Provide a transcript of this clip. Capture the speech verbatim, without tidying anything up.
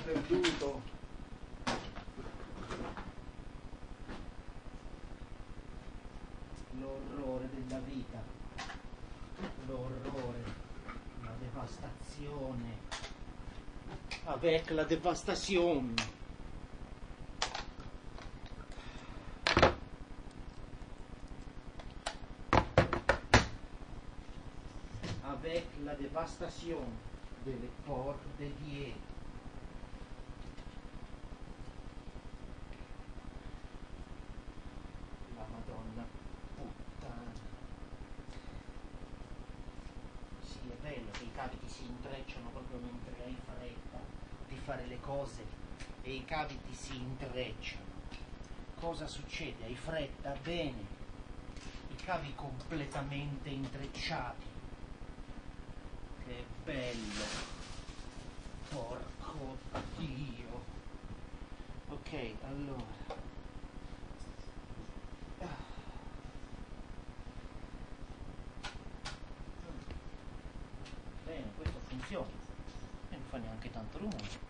perduto. L'orrore della vita, l'orrore, la devastazione, avec la devastation. Avec la devastation delle corde die. La Madonna puttana. Sì, è bello che i cavi ti si intrecciano proprio mentre hai fretta di fare le cose e i cavi ti si intrecciano. Cosa succede? Hai fretta? Bene, i cavi completamente intrecciati. Che bello, porco Dio. Ok, allora. Bene, questo funziona e non fa neanche tanto rumore.